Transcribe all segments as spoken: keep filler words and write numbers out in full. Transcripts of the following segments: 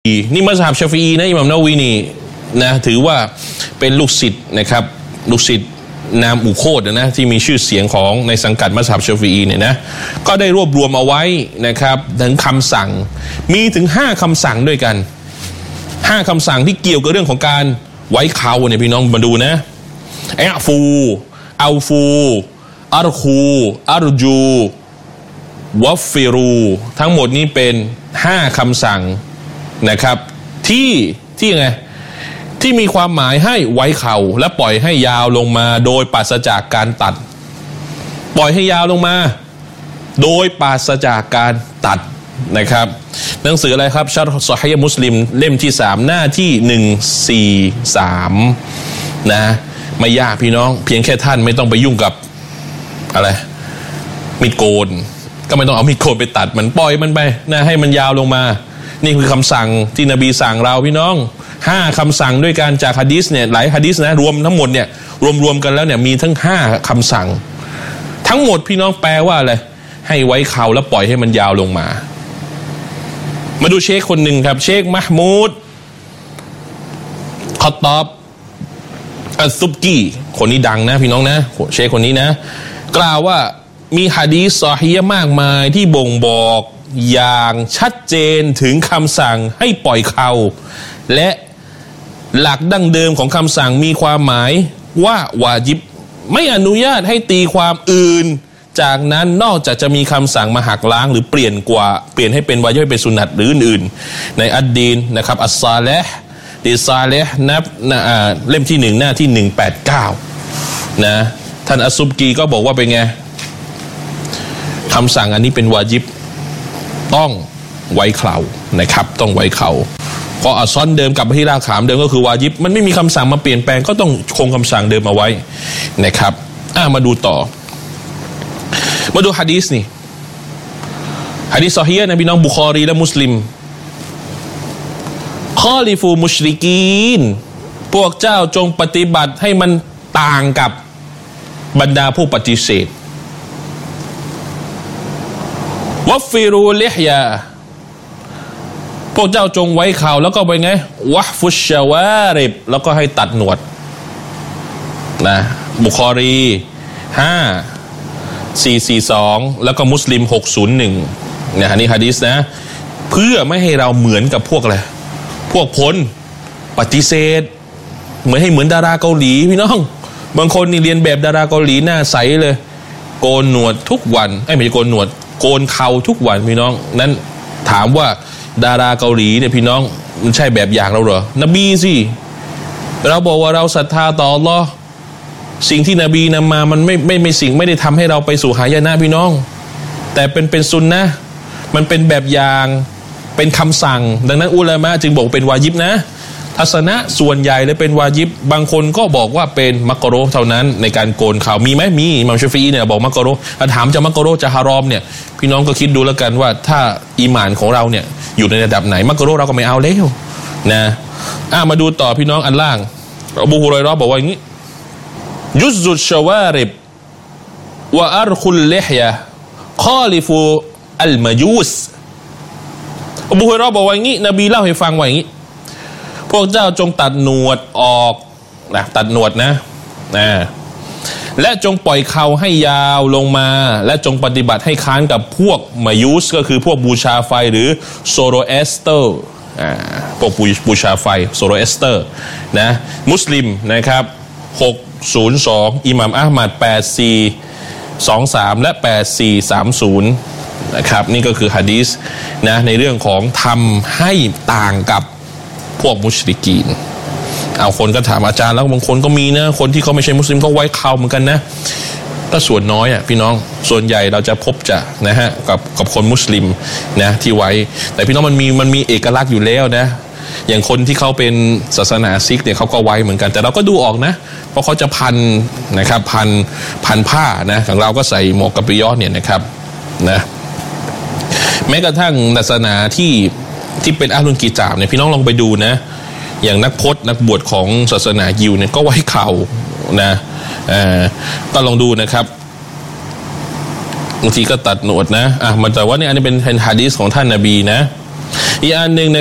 นี่มัซฮับชาฟิอีนะอิหม่ามนาวีนี่นะถือว่าเป็นลูกศิษย์นะครับลูกศิษย์นามอุโคตนะที่มีชื่อเสียงของในสังกัดมัซฮับชาฟิอีเนี่ยนะก็ได้รวบรวมเอาไว้นะครับถึงคำสั่งมีถึงห้าคำสั่งด้วยกันห้าคำสั่งที่เกี่ยวกับเรื่องของการไว้เขาเนี่ยพี่น้องมาดูนะเอฟูอัลฟูอัรคูอัรจูวัฟฟิรูทั้งหมดนี้เป็นห้าคำสั่งนะครับที่ที่ไงที่มีความหมายให้ไว้เข่าและปล่อยให้ยาวลงมาโดยปราศจากการตัดปล่อยให้ยาวลงมาโดยปราศจากการตัดนะครับหนังสืออะไรครับชัรฮ์ซอฮีฮ์มุสลิมเล่มที่สามหน้าที่หนึ่งสี่สามนะไม่ยากพี่น้องเพียงแค่ท่านไม่ต้องไปยุ่งกับอะไรมีดโกนก็ไม่ต้องเอามีดโกนไปตัดมันปล่อยมันไปนะให้มันยาวลงมานี่คือคำสั่งที่นบีสั่งเราพี่น้องห้าคำสั่งด้วยการจากหะดีษเนี่ยหลายหะดีษนะรวมทั้งหมดเนี่ยรวมๆกันแล้วเนี่ยมีทั้งห้าคำสั่งทั้งหมดพี่น้องแปลว่าอะไรให้ไว้เข่าแล้วปล่อยให้มันยาวลงมามาดูเชคคนหนึ่งครับเชคมะห์มูดคอตอบอัสซุบกีคนนี้ดังนะพี่น้องนะเชคคนนี้นะกล่าวว่ามีหะดีษซอฮีฮ์มากมายที่บ่งบอกอย่างชัดเจนถึงคำสั่งให้ปล่อยเข่าและหลักดั้งเดิมของคำสั่งมีความหมายว่าวาญิบไม่อนุญาตให้ตีความอื่นจากนั้นนอกจากจะมีคำสั่งมาหักล้างหรือเปลี่ยนกว่าเปลี่ยนให้เป็นวาญิบให้เป็นสุนัตหรืออื่นๆในอัดดีนนะครับอัสซาเลห์ดิซาเลห์นับเล่มที่หนึ่งหน้าที่หนึ่งแปดเก้านะท่านอัสซุบกีก็บอกว่าเป็นไงคำสั่งอันนี้เป็นวาญิบต้องไว้เข่านะครับต้องไว้เข่าก็อัซอนเดิมกลับไปที่รากฐานเดิมก็คือวาญิบมันไม่มีคำสั่งมาเปลี่ยนแปลงก็ต้องคงคำสั่งเดิมเอาไว้นะครับอ่ะมาดูต่อมาดูหะดีษนี่หะดีษซอฮีฮ์นะพี่น้องบุคอรีและมุสลิมคอลิฟูมุชริกีนพวกเจ้าจงปฏิบัติให้มันต่างกับบรรดาผู้ปฏิเสธวัฟฟิรูลิฮยาพวกเจ้าจงไว้เข่าแล้วก็ไปไงวะฟุชชาวาริบแล้วก็ให้ตัดหนวดนะบุคอรีห้าสี่สี่สองแล้วก็มุสลิมหกศูนย์หนึ่งเนี่ยอันนี้หะดีษนะเพื่อไม่ให้เราเหมือนกับพวกอะไรพวกพ้นปฏิเสธเหมือนให้เหมือนดาราเกาหลีพี่น้องบางคนนี่เรียนแบบดาราเกาหลีหน้าใสเลยโกนหนวดทุกวันไอ้ไม่ใช่โกนหนวดโกนเข่าทุกวันพี่น้องนั้นถามว่าดาราเกาหลีเนี่ยพี่น้องมันใช่แบบอย่างเราเหรอนบีสิเราบอกว่าเราศรัทธาต่ออัลเลาะห์สิ่งที่นบีนำมามันไม่ไม่ไม่สิ่งไม่ได้ทำให้เราไปสู่หายนะพี่น้องแต่เป็นเป็นซุนนะห์มันเป็นแบบอย่างเป็นคำสั่งดังนั้นอุลามะจึงบอกเป็นวาญิบนะทัศนะส่วนใหญ่เลยเป็นวาญิบบางคนก็บอกว่าเป็นมักรุฮ์เท่านั้นในการโกนเข่ามีไหมมีอิหม่ามชาฟิอีเนี่ยบอกมักรุฮ์ถ้าถามจะมักรุฮ์จะฮารอมเนี่ยพี่น้องก็คิดดูแล้วกันว่าถ้าอีหม่านของเราเนี่ยอยู่ในระดับไหนมักรุฮ์เราก็ไม่เอาแล้วนะอ่ะมาดูต่อพี่น้องอันล่างอบูฮุรอยเราะห์บอกว่าอย่างนี้ยุซุชชาวาริบวะอัรคุลลิฮยะคอลิฟูอัลมายูสอบูฮุรอยเราะห์บอกว่าอย่างนี้นบีเล่าให้ฟังว่าอย่างนี้พวกเจ้าจงตัดหนวดออกนะตัดหนวดนะนะและจงปล่อยเข่าให้ยาวลงมาและจงปฏิบัติให้ค้านกับพวกมายุสก็คือพวกบูชาไฟหรือโซโรเอสเตอร์อ่าพวกบูชาไฟโซโรเอสเตอร์นะมุสลิมนะครับหกศูนย์สองอิหม่ามอะห์มัดแปดสี่สองสามและแปดสี่สามศูนย์นะครับนี่ก็คือหะดีษนะในเรื่องของทำให้ต่างกับพวกมุชริกีนเอาคนก็ถามอาจารย์แล้วบางคนก็มีนะคนที่เขาไม่ใช่มุสลิมก็ไว้เข่าเหมือนกันนะก็ส่วนน้อยอ่ะพี่น้องส่วนใหญ่เราจะพบจะนะฮะกับกับคนมุสลิมนะที่ไว้แต่พี่น้องมันมีมันมีเอกลักษณ์อยู่แล้วนะอย่างคนที่เขาเป็นศาสนาซิกเนี่ยเขาก็ไว้เหมือนกันแต่เราก็ดูออกนะเพราะเขาจะพันนะครับพันพันผ้านะของเราก็ใส่หมวกกับปิยอเนี่ยนะครับนะแม้กระทั่งศาสนาที่ที่เป็นอาลุนกีจาบเนี่ยพี่น้องลองไปดูนะอย่างนักพจน์นักบวชของศาสนายิวเนี่ยก็ไว้เข่านะเอ่อก็ลองดูนะครับบางทีก็ตัดหนวดนะอ่ะมันแต่ว่านี่อันนี้เป็นหะดีษของท่านนบีนะอีกอันหนึ่งนะครับ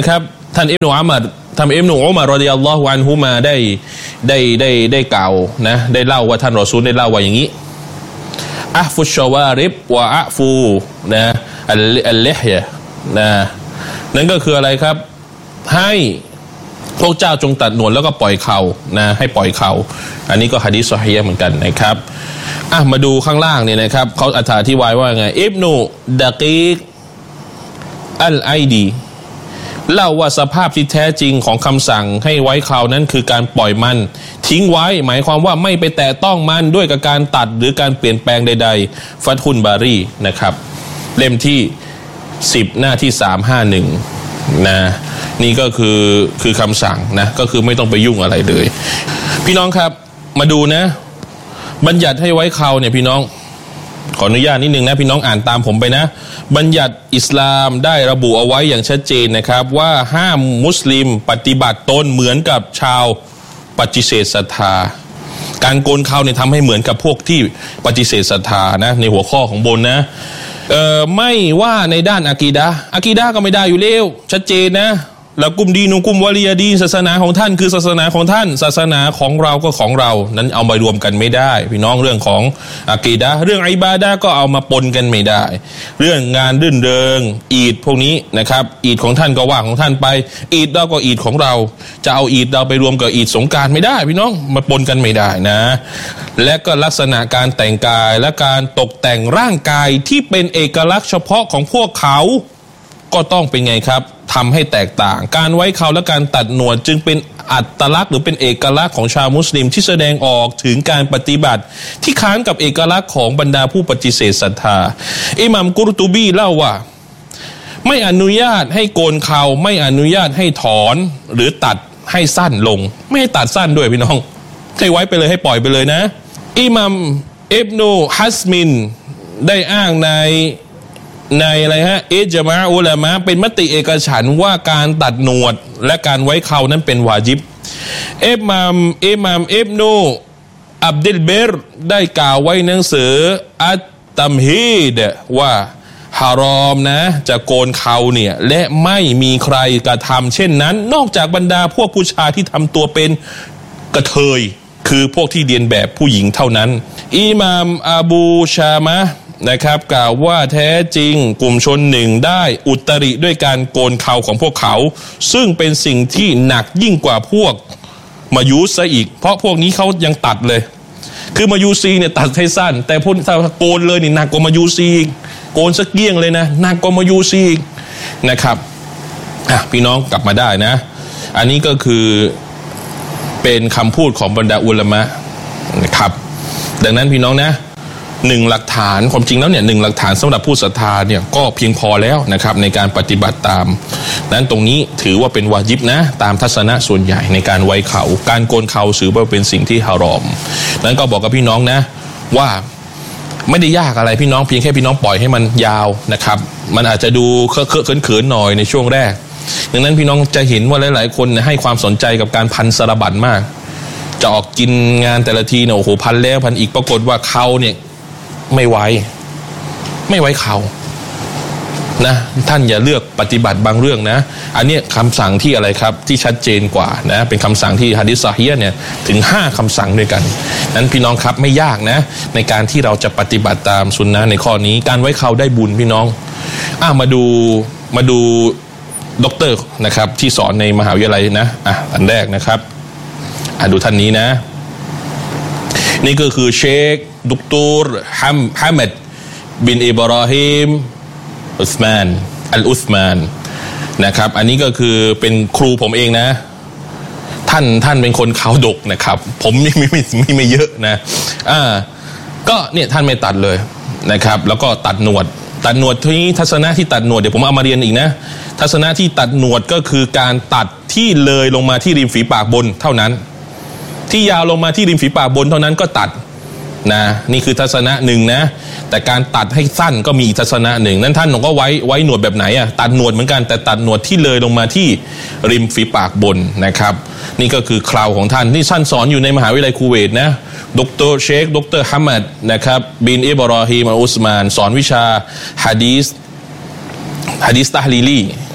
ท่านอิบนุอุมัรท่านอิบนุอุมัรรอฎิยัลลอฮุอันฮุมาได้ได้ได้ได้กล่าวนะได้เล่าว่าท่านรอซูลได้เล่าว่าอย่างนี้อะฟุชชาวาริบวะอะฟูนะอัลอัลลิฮยะนะนั่นก็คืออะไรครับให้พวกเจ้าจงตัดหนวดแล้วก็ปล่อยเขานะให้ปล่อยเขาอันนี้ก็หะดีษซอฮีฮ์เหมือนกันนะครับอ่ะมาดูข้างล่างเนี่ยนะครับเขาอธิบายว่าไงอิบนุดะกีกอัลไอดีเล่าว่าสภาพที่แท้จริงของคำสั่งให้ไว้เขานั้นคือการปล่อยมันทิ้งไว้หมายความว่าไม่ไปแตะต้องมันด้วยกับการตัดหรือการเปลี่ยนแปลงใดๆฟัตฮุนบารีนะครับเล่มที่สิบหน้าที่สามร้อยห้าสิบเอ็ดนะนี่ก็คือคือคำสั่งนะก็คือไม่ต้องไปยุ่งอะไรเลยพี่น้องครับมาดูนะบัญญัติให้ไว้เขาเนี่ยพี่น้องขออนุญาตนิดนึงนะพี่น้องอ่านตามผมไปนะบัญญัติอิสลามได้ระบุเอาไว้อย่างชัดเจนนะครับว่าห้ามมุสลิมปฏิบัติตนเหมือนกับชาวปฏิเสธศรัทธาการโกนเขาเนี่ยทำให้เหมือนกับพวกที่ปฏิเสธศรัทธานะในหัวข้อของบนนะเอ่อไม่ว่าในด้านอะกีดะห์อะกีดะห์ก็ไม่ได้อยู่แล้วชัดเจนนะแล้วกุมดีนุกุมวะลียดีศาสนาของท่านคือศาสนาของท่านศาสนาของเราก็ของเรานั้นเอามารวมกันไม่ได้พี่น้องเรื่องของอะกีดะห์เรื่องอิบาดะห์ก็เอามาปนกันไม่ได้เรื่องงานรื่นเริงอีดพวกนี้นะครับอีดของท่านก็ว่าของท่านไปอีดเราก็อีดของเราจะเอาอีดเราไปรวมกับอีดสงกรานต์ไม่ได้พี่น้องมาปนกันไม่ได้นะและก็ลักษณะการแต่งกายและการตกแต่งร่างกายที่เป็นเอกลักษณ์เฉพาะของพวกเขาก็ต้องเป็นไงครับทำให้แตกต่างการไว้เขาและการตัดหนวดจึงเป็นอัตลักษณ์หรือเป็นเอกลักษณ์ของชาวมุสลิมที่แสดงออกถึงการปฏิบัติที่ค้านกับเอกลักษณ์ของบรรดาผู้ปฏิเสธศรัทธาอิหม่ามกุรตุบีเล่าว่าไม่อนุญาตให้โกนเขาไม่อนุญาตให้ถอนหรือตัดให้สั้นลงไม่ให้ตัดสั้นด้วยพี่น้องให้ไว้ไปเลยให้ปล่อยไปเลยนะอิหม่ามอิบนุฮัสมินได้อ้างในในอะไรฮะอิจมาอุลามะเป็นมติเอกฉันท์ว่าการตัดหนวดและการไว้เขานั้นเป็นวาญิบอิหม่ามอิหม่ามอิบนุอับดุลเบรได้กล่าวไว้ในหนังสืออัตตัมฮีดว่าฮารอมนะจะโกนเขาเนี่ยและไม่มีใครกระทำเช่นนั้นนอกจากบรรดาพวกผู้ชายที่ทำตัวเป็นกระเทยคือพวกที่เรียนแบบผู้หญิงเท่านั้นอิหม่ามอบูชามะนะครับกล่าวว่าแท้จริงกลุ่มชนหนึ่งได้อุตริด้วยการโกนเขาของพวกเขาซึ่งเป็นสิ่งที่หนักยิ่งกว่าพวกมายูซะอีกเพราะพวกนี้เขายังตัดเลยคือมายูซีเนี่ยตัดให้สั้นแต่พวกถ้าโกนเลยนี่หนักกว่ามายูซีโกนสักเกี้ยงเลยนะหนักกว่ามายูซีนะครับอ่ะพี่น้องกลับมาได้นะอันนี้ก็คือเป็นคำพูดของบรรดาอุลามะนะครับดังนั้นพี่น้องนะหนึ่งหลักฐานความจริงแล้วเนี่ยหนึ่งหลักฐานสำหรับผู้ศรัทธาเนี่ยก็เพียงพอแล้วนะครับในการปฏิบัติตามนั้นตรงนี้ถือว่าเป็นวาญิบนะตามทัศนะส่วนใหญ่ในการไว้เขาการโกนเขาถือว่าเป็นสิ่งที่ฮารอมนั้นก็บอกกับพี่น้องนะว่าไม่ได้ยากอะไรพี่น้องเพียงแค่พี่น้องปล่อยให้มันยาวนะครับมันอาจจะดูเคอะเคอะเขินๆหน่อยในช่วงแรกดังนั้นพี่น้องจะเห็นว่าหลายๆคนให้ความสนใจกับการพันสารบัญมากจะออกกินงานแต่ละทีเนี่ยโอ้โหพันแล้วพันอีกปรากฏว่าเขาเนี่ยไม่ไว้ไม่ไว้เขานะท่านอย่าเลือกปฏิบัติบางเรื่องนะอันนี้คำสั่งที่อะไรครับที่ชัดเจนกว่านะเป็นคำสั่งที่หะดีษซอฮีฮ์เนี่ยถึงห้าคำสั่งด้วยกันนั้นพี่น้องครับไม่ยากนะในการที่เราจะปฏิบัติตามสุนนะในข้อนี้การไว้เขาได้บุญพี่น้องอ่ะมาดูมาดูด็อกเตอร์นะครับที่สอนในมหาวิทยาลัยนะอ่ะอันแรกนะครับอ่ะดูท่านนี้นะนี่ก็คือเชคดรฮัมฮัมมัดบินอิบราฮิมอุสมานอัลอุสมานนะครับอันนี้ก็คือเป็นครูผมเองนะท่านท่านเป็นคนขาวดกนะครับผมไม่ไม่ไม่ไม่ไม่เยอะนะอ่าก็เนี่ยท่านไม่ตัดเลยนะครับแล้วก็ตัดหนวดตัดหนวดที่ทัศนะที่ตัดหนวดเดี๋ยวผมเอามาเรียนอีกนะทัศนะที่ตัดหนวดก็คือการตัดที่เลยลงมาที่ริมฝีปากบนเท่านั้นที่ยาวลงมาที่ริมฝีปากบนเท่านั้นก็ตัดนะนี่คือทัศนะหนึ่งนะแต่การตัดให้สั้นก็มีอีกทัศนะหนึ่งนั้นท่านก็ไว้ไว้หนวดแบบไหนอ่ะตัดหนวดเหมือนกันแต่ตัดหนวดที่เลยลงมาที่ริมฝีปากบนนะครับนี่ก็คือคราวของท่านที่ท่านสอนอยู่ในมหาวิทยาลัยคูเวตนะดรเชคดรฮัมมัดนะครับบินอิบราฮิมอัลอุสมานสอนวิชาฮะดีษฮะดีษตะฮลีลี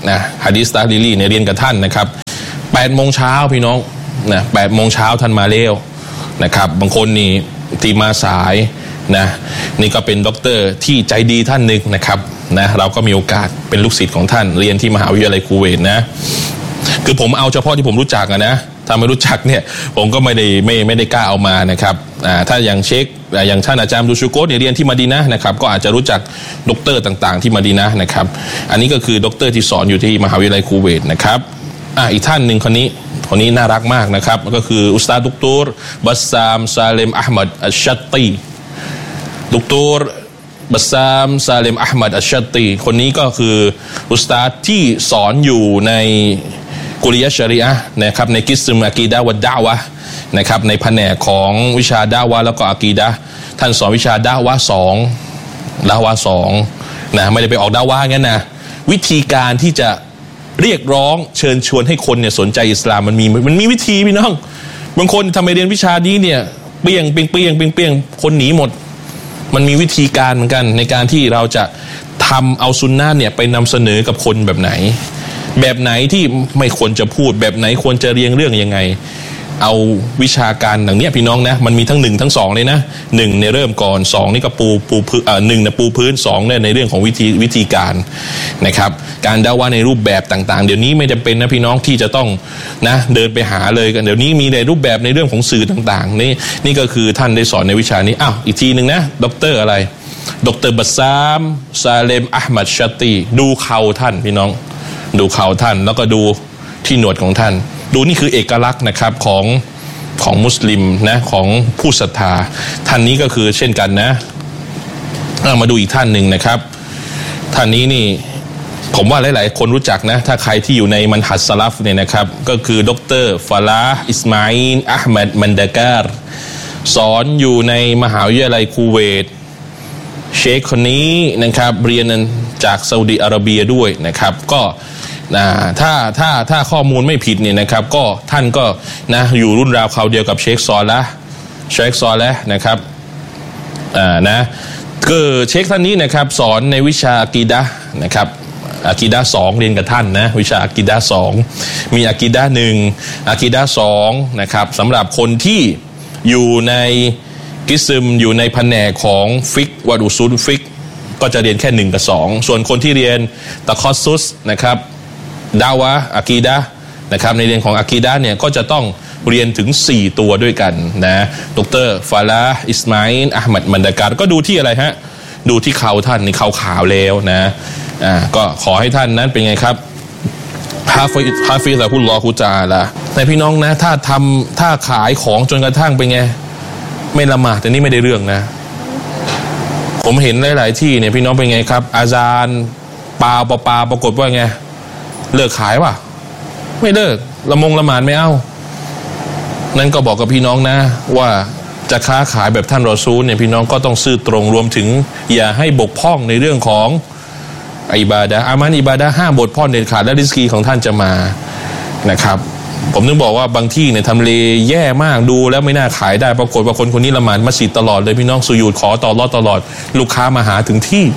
นะฮะดิษตาลิลีเนี่ยเรียนกับท่านนะครับแปดโมงเช้าพี่น้องนะแปดโมงเช้าท่านมาเร็วนะครับบางคนนี่ที่มาสายนะนี่ก็เป็นด็อกเตอร์ที่ใจดีท่านหนึ่งนะครับนะเราก็มีโอกาสเป็นลูกศิษย์ของท่านเรียนที่มหาวิทยาลัยคูเวตนะคือผมเอาเฉพาะที่ผมรู้จักนะถ้าไม่รู้จักเนี่ยผมก็ไม่ได้ไม่ไม่ได้กล้าเอามานะครับอ่าถ้าอย่างเชคอย่างท่านอาจารย์ดูชูโกสเนี่ยเรียนที่มะดีนะห์นะครับก็อาจจะรู้จักด็อกเตอร์ต่างๆที่มะดีนะห์นะครับอันนี้ก็คือด็อกเตอร์ที่สอนอยู่ที่มหาวิทยาลัยคูเวตนะครับอ่าอีกท่านหนึ่งคนนี้คนนี้น่ารักมากนะครับก็คืออุสตาดดรบัสซามซาเลมอะห์มัดอัชชัตตีดรบัสซามซาเลมอะห์มัดอัชชัตตีคนนี้ก็คืออุสตาดที่สอนอยู่ในกุริยะชะรีอะห์นะครับในกิสมอะกีดะฮ์วัดดะวะห์นะครับในแผนกของวิชาดะวะห์แล้วก็อะกีดะห์ท่านสอนวิชาดะวะห์สองดะวะห์สองนะไม่ได้ไปออกดะวะห์งั้นนะวิธีการที่จะเรียกร้องเชิญชวนให้คนเนี่ยสนใจอิสลามมันมีมันมีวิธีพี่น้องบางคนทำไมเรียนวิชานี้เนี่ยเปี้ยงเปี้ยงเปี้ยงเปี้ยงเปี้ยงคนหนีหมดมันมีวิธีการเหมือนกันในการที่เราจะทำเอาซุนนะห์เนี่ยไปนำเสนอกับคนแบบไหนแบบไหนที่ไม่ควรจะพูดแบบไหนควรจะเรียงเรื่องยังไงเอาวิชาการอย่างเนี้ยพี่น้องนะมันมีทั้งหนึ่งทั้งสองเลยนะหนึ่งในเริ่มก่อนสองนี่ก็ปูปูพื้นอ่าหนึ่งเนี่ยปูพื้นสองเนี่ยในเรื่องของวิธีวิธีการนะครับการดะวะห์ในรูปแบบต่างๆเดี๋ยวนี้ไม่จำเป็นนะพี่น้องที่จะต้องนะเดินไปหาเลยกันเดี๋ยวนี้มีในรูปแบบในเรื่องของสื่อต่างๆนี่นี่ก็คือท่านได้สอนในวิชานี้อ้าวอีกทีหนึ่งนะด็อกเตอร์อะไรด็อกเตอร์บัสซามซาเลมอะห์มัดชัตตีดูเข่าท่านพี่น้องดูเข่าท่านแล้วก็ดูที่หนวดของท่านดูนี่คือเอกลักษณ์นะครับของของมุสลิมนะของผู้ศรัทธาท่านนี้ก็คือเช่นกันนะมาดูอีกท่านหนึ่งนะครับท่านนี้นี่ผมว่าหลายๆคนรู้จักนะถ้าใครที่อยู่ในมันฮัดสลัฟเนี่ยนะครับก็คือดรฟาลาห์อิสมาอีลอะห์มัดมันดะการสอนอยู่ในมหาวิทยาลัยคูเวตเชคคนนี้นะครับเรียนจากซาอุดิอาระเบียด้วยนะครับก็นะถ้าถ้าถ้าข้อมูลไม่ผิดเนี่ยนะครับก็ท่านก็นะอยู่รุ่นราวคราวเดียวกับเชคซอละเชคซอละนะครับอ่านะคือเชคท่านนี้นะครับสอนในวิชาอะกีดะห์นะครับอะกีดะห์สองเรียนกับท่านนะวิชาอะกีดะห์สองมีอะกีดะห์หนึ่งอะกีดะห์สองนะครับสำหรับคนที่อยู่ในกิสมอยู่ในแผนกของฟิกวัดอุซูลฟิกก็จะเรียนแค่หนึ่งกับสองส่วนคนที่เรียนตะคอสซุสนะครับดาวะอะกีดะห์นะครับในเรื่องของอะกีดะห์เนี่ยก็จะต้องเรียนถึงสี่ตัวด้วยกันนะดรฟาลาห์อิสมาอีลอะห์มัดมันดะการก็ดูที่อะไรฮะดูที่เขาท่านนี่เขาขาวแล้วนะอ่าก็ขอให้ท่านนั้นเป็นไงครับฮาฟิซฮาฟิซะฮุลลอฮุตะอาลาแต่พี่น้องนะถ้าทำถ้าขายของจนกระทั่งเป็นไงไม่ละหมาดแต่นี่ไม่ได้เรื่องนะผมเห็นหลายๆที่เนี่ยพี่น้องเป็นไงครับอาจารย์ปาปาปาปรากฏว่าไงเลิกขายป่ะไม่เลิกละมงละหมาดไม่เอานั่นก็บอกกับพี่น้องนะว่าจะค้าขายแบบท่านรอซูลเนี่ยพี่น้องก็ต้องซื่อตรงรวมถึงอย่าให้บกพร่องในเรื่องของอิบาดะห์อามันอิบาดะห์ห้ามบกพร่องเด็ดขาดและริสกีของท่านจะมานะครับผมนึกบอกว่าบางที่เนี่ยทำเลแย่มากดูแล้วไม่น่าขายได้ปรากฏว่าคนคนนี้ละหมาดมัสยิดตลอดเลยพี่น้องสุญูดขอต่อรอดตลอดลูกค้ามาหาถึงที่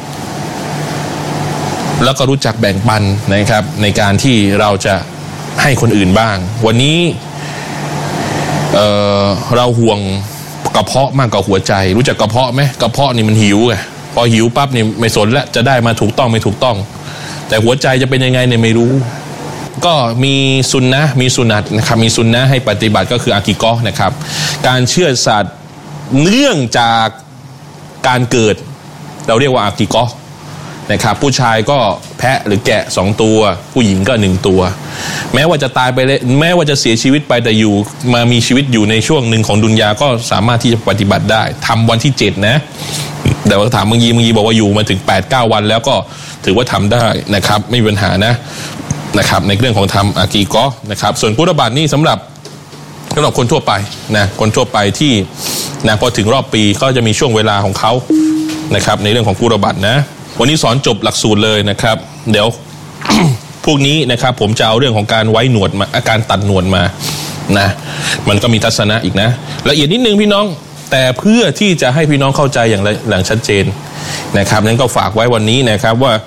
แล้วก็รู้จักแบ่งปันนะครับในการที่เราจะให้คนอื่นบ้างวันนี้เอ่อเราห่วงกระเพาะมากกว่าหัวใจรู้จักกระเพาะไหมกระเพาะนี่มันหิวไงพอหิวปั๊บนี่ไม่สนแล้วจะได้มาถูกต้องไม่ถูกต้องแต่หัวใจจะเป็นยังไงเนี่ยไม่รู้ก็มีซุนนะมีสุนัตนะครับมีซุนนะให้ปฏิบัติก็คืออากีกอนะครับการเชื่อสัตว์เนื่องจากการเกิดเราเรียกว่าอากีกอนะครับผู้ชายก็แพะหรือแกะสองตัวผู้หญิงก็หนึ่งตัวแม้ว่าจะตายไปเลยแม้ว่าจะเสียชีวิตไปแต่อยู่มามีชีวิตอยู่ในช่วงหนึ่งของดุนยาก็สามารถที่จะปฏิบัติได้ทำวันที่เจ็ดนะแต่ว่าถามบางยีบางยีบอกว่าอยู่มาถึงแปดเก้าวันแล้วก็ถือว่าทำได้นะครับไม่มีปัญหานะนะครับในเรื่องของทำอากีกอนะครับส่วนกุรบาตนี่สำหรับสำหรับคนทั่วไปนะคนทั่วไปที่นะพอถึงรอบปีก็จะมีช่วงเวลาของเขานะครับในเรื่องของกุรบาตนะวันนี้สอนจบหลักสูตรเลยนะครับเดี๋ยว พวกนี้นะครับผมจะเอาเรื่องของการไว้หนวดมาอาการตัดหนวดมานะมันก็มีทัศนะอีกนะละเอียดนิดนึงพี่น้องแต่เพื่อที่จะให้พี่น้องเข้าใจอย่างอย่างชัดเจนนะครับนั้นก็ฝากไว้วันนี้นะครับว่า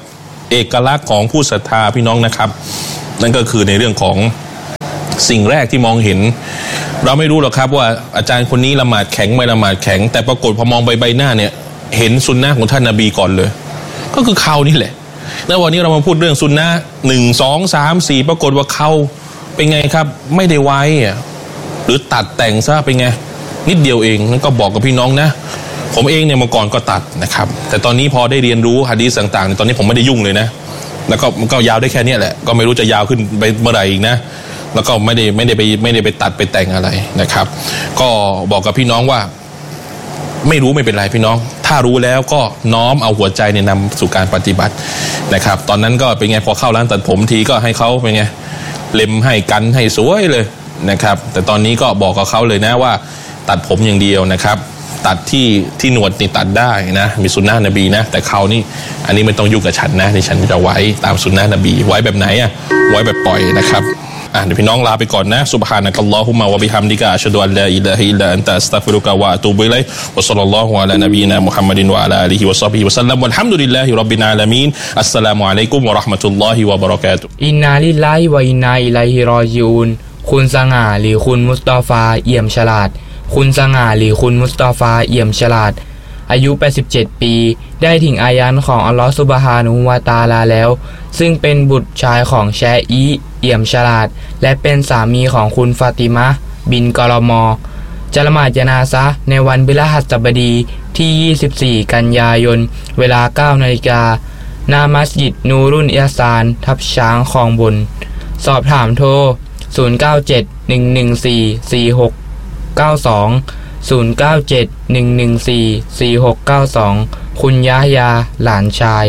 เอกลักษณ์ของผู้ศรัทธาพี่น้องนะครับนั่นก็คือในเรื่องของสิ่งแรกที่มองเห็นเราไม่รู้หรอกครับว่าอาจารย์คนนี้ละหมาดแข็งไม่ละหมาดแข็งแต่ปรากฏพอมองใบใบหน้าเนี่ยเห็นสุนนะของท่านนบีก่อนเลยก็คือเขานี่แหละแล้ววันนี้เรามาพูดเรื่องสุนนะหนึ่งสองสามสี่ปรากฏว่าเขาเป็นไงครับไม่ได้ไว้อะหรือตัดแต่งซะเป็นไงนิดเดียวเองนั่นก็บอกกับพี่น้องนะผมเองเนี่ยเมื่อก่อนก็ตัดนะครับแต่ตอนนี้พอได้เรียนรู้หะดีษต่างๆตอนนี้ผมไม่ได้ยุ่งเลยนะแล้วก็มันก็ยาวได้แค่นี้แหละก็ไม่รู้จะยาวขึ้นไปเมื่อไหร่อีกนะแล้วก็ไม่ได้ไม่ได้ไปไม่ได้ไปตัดไปแต่งอะไรนะครับก็บอกกับพี่น้องว่าไม่รู้ไม่เป็นไรพี่น้องถ้ารู้แล้วก็น้อมเอาหัวใจเนี่ยนำสู่การปฏิบัตินะครับตอนนั้นก็เป็นไงพอเข้าร้านตัดผมทีก็ให้เขาเป็นไงเล็มให้กันให้สวยเลยนะครับแต่ตอนนี้ก็บอกกับเขาเลยนะว่าตัดผมอย่างเดียวนะครับตัดที่ที่หนวดนี่ตัดได้นะมีสุนนะนบีนะแต่เขานี่อันนี้ไม่ต้องยุ่งกับฉันนะที่ฉันจะไว้ตามสุนนะนบีไว้แบบไหนอ่ะไว้แบบปล่อยนะครับอ่ะเดี๋ยวพี่น้องลาไปก่อนนะซุบฮานะกัลลอฮุมมะวะบิฮัมดิกะอัชฮะดุอัลลาอิลาฮะอิลลัลอันตะอัสตัฆฟิรุกะวะอะตูบุอิลัยฮิวะศ็อลลัลลอฮุอะลานะบีนะมุฮัมมัดินวะอะลาอาลิฮิวะศอฮบิฮิวะซัลลัมวัลฮัมดุลิลลาฮิร็อบบิลอาลามีนอัสสลามุอะลัยกุมวะเราะห์มะตุลลอฮิวะบะเราะกาตุฮ์อินนาลิลลาฮิวะอินนาอิลัยฮิรอญิอูนคุณสง่าหรือคุณมุสตอฟาเอี่ยมฉลาดคุณสง่าหรือคุณมุสตอฟาเอี่ยมฉลาดอายุแปดสิบเจ็ดปีได้ถึงอายันของอัลลอฮฺซุบฮานะฮูวะตะอาลาแล้วซึ่งเป็นบุตรชายของแชอีเอี่ยมฉลาดและเป็นสามีของคุณฟาติมะห์บินกอลมอจะละหมาดญะนาซะห์ในวันพฤหัสบดีที่ยี่สิบสี่กันยายนเวลา เก้านาฬิกาหน้ามัสยิดนูรุนอิห์ซานทับช้างคลองบนสอบถามโทรศูนย์ เก้า เจ็ด หนึ่ง หนึ่ง สี่ สี่ หก เก้า สอง ศูนย์ เก้า เจ็ด หนึ่ง หนึ่ง สี่ สี่ หก เก้า สองคุณยะฮยาหลานชาย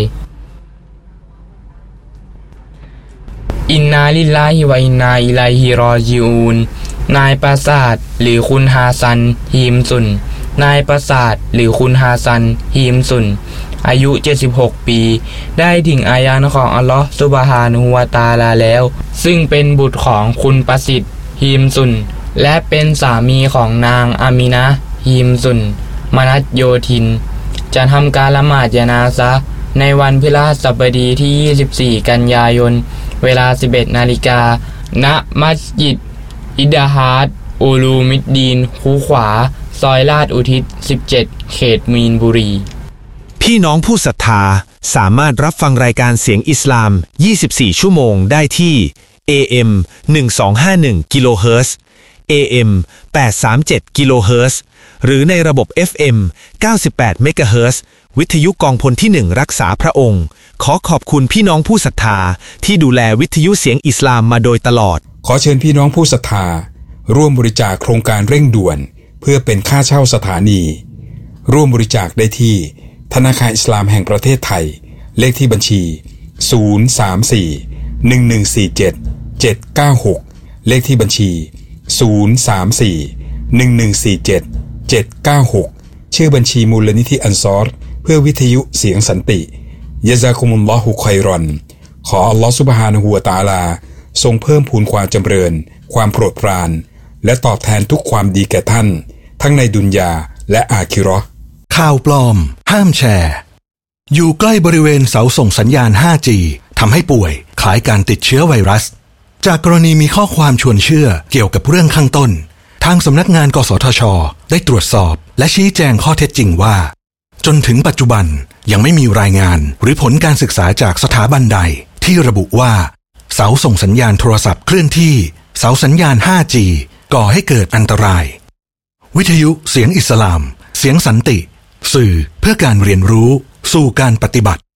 อินนาลิลลาฮิวะอินนาอิลัยฮิรอญิอูนนายปราสาทหรือคุณฮาซันฮีมซุนนายปราสาทหรือคุณฮาซันฮีมซุนอายุเจ็ดสิบหกปีได้ถึงอายันของอัลลอฮฺซุบฮานะฮูวะตะอาลาแล้วซึ่งเป็นบุตรของคุณประสิทธิ์ฮีมซุนและเป็นสามีของนางอามินะห์ฮีมซุนมนัสโยธินจะทำการละหมาดญะนาซะห์ในวันพฤหัสบดีที่ยี่สิบสี่กันยายนเวลา สิบเอ็ดนาฬิกาณมัสยิดอิดะฮาดอูลูมิดดีนคูขวาซอยลาดอุทิศสิบเจ็ดเขตมีนบุรีพี่น้องผู้ศรัทธาสามารถรับฟังรายการเสียงอิสลามยี่สิบสี่ชั่วโมงได้ที่ เอ เอ็ม หนึ่งสองห้าหนึ่ง กิโลเฮิรตซ์ เอ เอ็ม แปดสามเจ็ด กิโลเฮิรตซ์หรือในระบบ เอฟ เอ็ม เก้าสิบแปด เมกะเฮิรตซ์วิทยุกองพลที่หนึ่งรักษาพระองค์ขอขอบคุณพี่น้องผู้ศรัทธาที่ดูแลวิทยุเสียงอิสลามมาโดยตลอดขอเชิญพี่น้องผู้ศรัทธาร่วมบริจาคโครงการเร่งด่วนเพื่อเป็นค่าเช่าสถานีร่วมบริจาคได้ที่ธนาคารอิสลามแห่งประเทศไทยเลขที่บัญชีศูนย์ สาม สี่ หนึ่ง หนึ่ง สี่ เจ็ด เจ็ด เก้า หกเลขที่บัญชีศูนย์ สาม สี่ หนึ่ง หนึ่ง สี่ เจ็ด เจ็ด เก้า หกชื่อบัญชีมูลนิธิอันซอรเพื่อวิทยุเสียงสันติยะซากุมุลลอฮุค็อยรอนขออัลลอฮฺซุบฮานะฮูวะตะอาลาทรงเพิ่มพูนความจำเริญความโปรดปรานและตอบแทนทุกความดีแก่ท่านทั้งในดุนยาและอาคิเราะห์ข่าวปลอมห้ามแชร์อยู่ใกล้บริเวณเสาส่งสัญญาณ ห้าจี ทำให้ป่วยคล้ายการติดเชื้อไวรัสจากกรณีมีข้อความชวนเชื่อเกี่ยวกับเรื่องข้างต้นทางสำนักงานกสทช.ได้ตรวจสอบและชี้แจงข้อเท็จจริงว่าจนถึงปัจจุบันยังไม่มีรายงานหรือผลการศึกษาจากสถาบันใดที่ระบุว่าเสาส่งสัญญาณโทรศัพท์เคลื่อนที่เสาสัญญาณ ห้าจี ก่อให้เกิดอันตรายวิทยุเสียงอิสลามเสียงสันติสื่อเพื่อการเรียนรู้สู่การปฏิบัติ